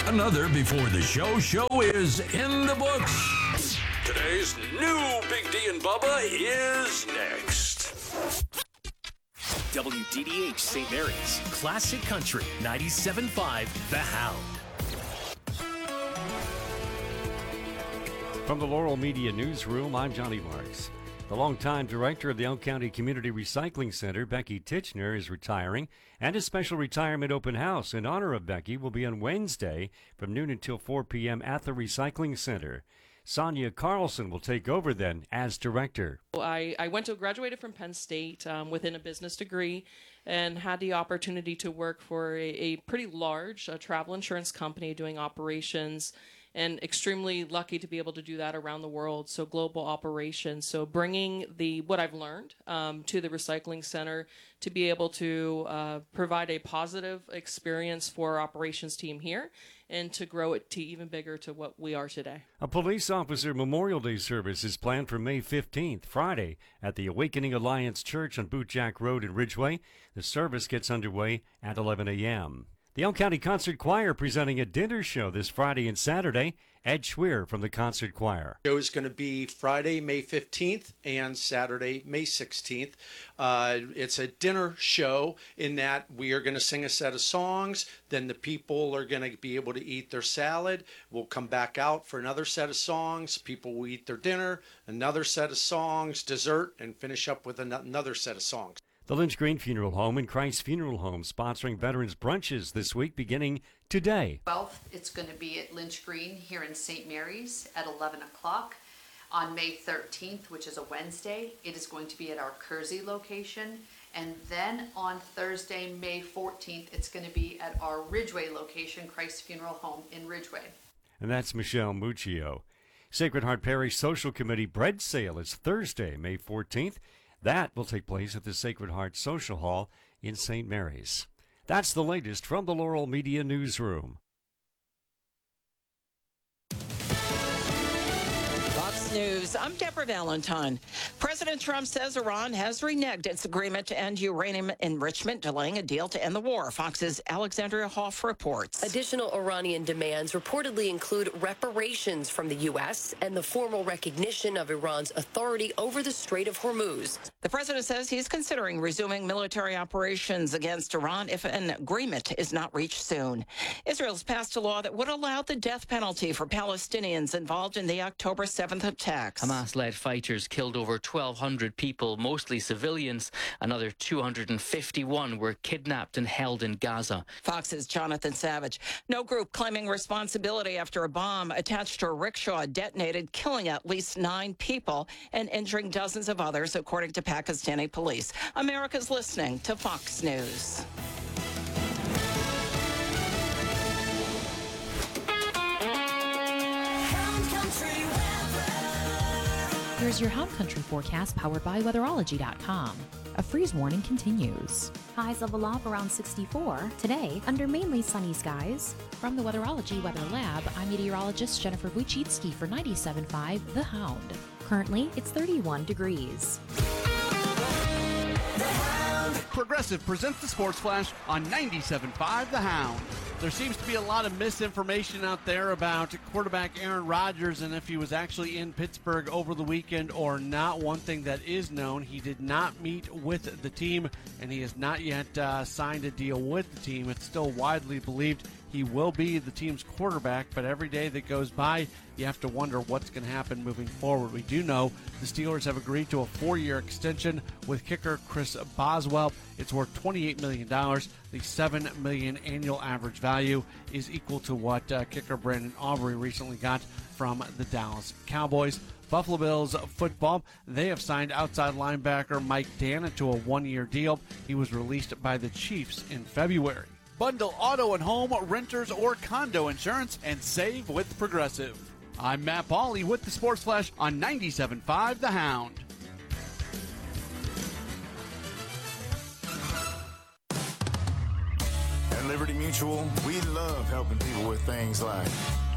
Another Before the Show is in the books. Today's new Big D and Bubba is next. WDDH St. Mary's, Classic Country, 97.5 The Hound. From the Laurel Media Newsroom, I'm Johnny Marks. The longtime director of the Elk County Community Recycling Center, Becky Titchener, is retiring, and a special retirement open house in honor of Becky will be on Wednesday from noon until 4 p.m. at the Recycling Center. Sonia Carlson will take over then as director. I graduated from Penn State within a business degree and had the opportunity to work for a pretty large travel insurance company doing operations, and extremely lucky to be able to do that around the world. So global operations. So bringing what I've learned to the recycling center to be able to provide a positive experience for our operations team here and to grow it to even bigger to what we are today. A police officer Memorial Day service is planned for May 15th, Friday, at the Awakening Alliance Church on Bootjack Road in Ridgeway. The service gets underway at 11 a.m. The Elk County Concert Choir presenting a dinner show this Friday and Saturday. Ed Schweer from the Concert Choir. The show is going to be Friday, May 15th and Saturday, May 16th. It's a dinner show in that we are going to sing a set of songs. Then the people are going to be able to eat their salad. We'll come back out for another set of songs. People will eat their dinner, another set of songs, dessert, and finish up with another set of songs. The Lynch Green Funeral Home and Christ Funeral Home sponsoring Veterans Brunches this week beginning today. 12th, it's going to be at Lynch Green here in St. Mary's at 11 o'clock. On May 13th, which is a Wednesday, it is going to be at our Kersey location. And then on Thursday, May 14th, it's going to be at our Ridgeway location, Christ Funeral Home in Ridgeway. And that's Michelle Muccio. Sacred Heart Parish Social Committee bread sale is Thursday, May 14th. That will take place at the Sacred Heart Social Hall in St. Mary's. That's the latest from the Laurel Media Newsroom. Fox News, I'm Deborah Valentine. President Trump says Iran has reneged its agreement to end uranium enrichment, delaying a deal to end the war. Fox's Alexandria Hoff reports. Additional Iranian demands reportedly include reparations from the U.S. and the formal recognition of Iran's authority over the Strait of Hormuz. The president says he's considering resuming military operations against Iran if an agreement is not reached soon. Israel's passed a law that would allow the death penalty for Palestinians involved in the October 7th attacks. Hamas-led fighters killed over 1,200 people, mostly civilians. Another 251 were kidnapped and held in Gaza. Fox's Jonathan Savage. No group claiming responsibility after a bomb attached to a rickshaw detonated, killing at least 9 people and injuring dozens of others, according to Pakistani police. America's listening to Fox News. Here's your Hound Country forecast powered by Weatherology.com. A freeze warning continues. Highs level off around 64. Today, under mainly sunny skies. From the Weatherology Weather Lab, I'm meteorologist Jennifer Wojcicki for 97.5 The Hound. Currently, it's 31 degrees. Progressive presents the Sports Flash on 97.5 The Hound. There seems to be a lot of misinformation out there about quarterback Aaron Rodgers and if he was actually in Pittsburgh over the weekend or not. One thing that is known, he did not meet with the team, and he has not yet signed a deal with the team. It's still widely believed he will be the team's quarterback, but every day that goes by, you have to wonder what's going to happen moving forward. We do know the Steelers have agreed to a 4-year extension with kicker Chris Boswell. It's worth $28 million. The $7 million annual average value is equal to what kicker Brandon Aubrey recently got from the Dallas Cowboys. Buffalo Bills football, they have signed outside linebacker Mike Danna to a 1-year deal. He was released by the Chiefs in February. Bundle auto and home, renters, or condo insurance and save with Progressive. I'm Matt Pauley with the Sports Flash on 97.5 The Hound. At Liberty Mutual, we love helping people with things like